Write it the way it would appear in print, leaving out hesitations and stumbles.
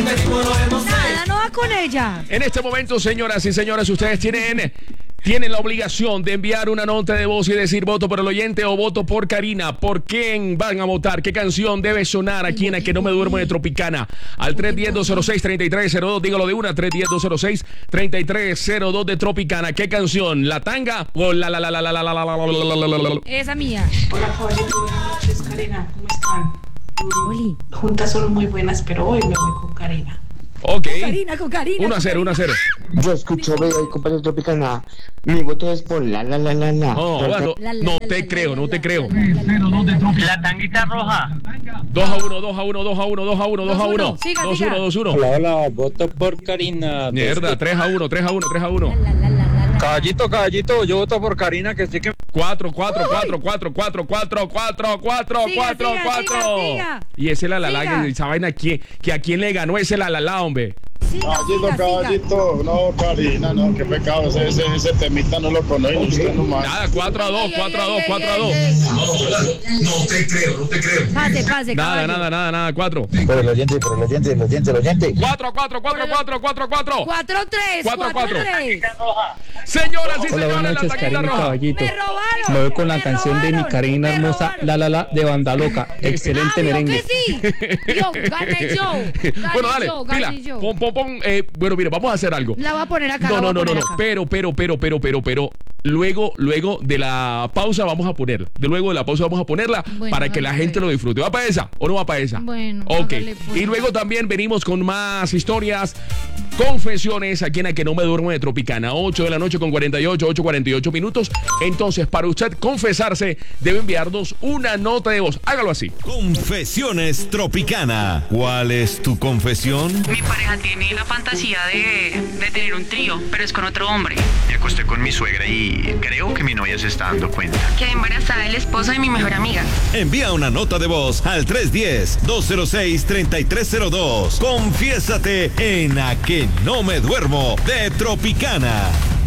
Nada, no va con ella. En este momento, señoras y señores, ustedes tienen la obligación de enviar una nota de voz y decir voto por el oyente o voto por Karina. ¿Por quién van a votar? ¿Qué canción debe sonar aquí en A Que No Me Duermo de Tropicana? Al 310-206-3302, dígalo de una, 310-206-3302 de Tropicana. ¿Qué canción? ¿La tanga o la? Esa mía. Hola, caballero, buenas noches, Karina, ¿cómo están? Oli. Juntas son muy buenas, pero hoy me voy con Karina. Ok. Con Karina. 1-0, 1-0. Yo escucho Vega y compañero Tropicana. Mi voto es por la. No te creo. La tanguita roja. 2-1. Siga. 2-1. Hola, voto por Karina. Mierda, 3-1. Caballito, yo voto por Karina, que sí que... 4. Y ese la Siga. esa vaina que a quién le ganó ese la, hombre. Caballito, no, Karina, no, qué pecado, ese temita no lo conozco, usted nomás. Nada, 4-2. No te creo. Pase, Nada, 4. Por el oyente. 4. 4-3. Señoras y Hola, señores, buenas la noches, taquita Karina y roja. Caballito. Me robaron. Me voy con la canción de mi Karina hermosa, la de Banda Loca. Excelente merengue. Que sí. Yo, gané yo. Bueno, dale, pila. Pon. Bueno, mire, vamos a hacer algo. La voy a poner acá. No. Pero, luego de la pausa vamos a ponerla. Bueno, para que la dale, gente pues. lo disfrute. ¿Va para esa o no va para esa? Bueno, ok. hágale, pues. Y luego también venimos con más historias, confesiones aquí en A Que No Me Duermo de Tropicana. 8 de la noche con 8:48 minutos. Entonces, para usted confesarse, debe enviarnos una nota de voz. Hágalo así. Confesiones Tropicana. ¿Cuál es tu confesión? Mi pareja tiene la fantasía de tener un trío, pero es con otro hombre. Me acosté con mi suegra y creo que mi novia se está dando cuenta. Quedé embarazada del esposo de mi mejor amiga. Envía una nota de voz al 310-206-3302. Confiésate en A Que No Me Duermo de Tropicana.